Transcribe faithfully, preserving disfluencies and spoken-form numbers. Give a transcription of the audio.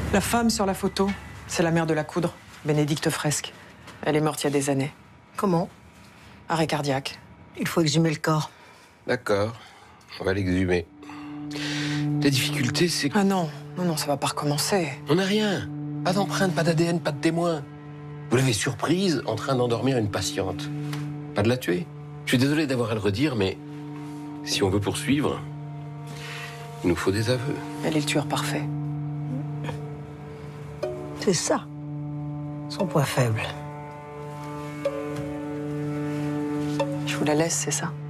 La femme sur la photo, c'est la mère de la Coudre, Bénédicte Fresque. Elle est morte il y a des années. Comment? Arrêt cardiaque. Il faut exhumer le corps. D'accord, on va l'exhumer. La difficulté, c'est que... Ah non, non, non, ça va pas recommencer. On n'a rien. Pas d'empreinte, pas d'A D N, pas de témoin. Vous l'avez surprise en train d'endormir une patiente. Pas de la tuer. Je suis désolé d'avoir à le redire, mais si on veut poursuivre, il nous faut des aveux. Elle est le tueur parfait. C'est ça, son point faible. Je vous la laisse, c'est ça?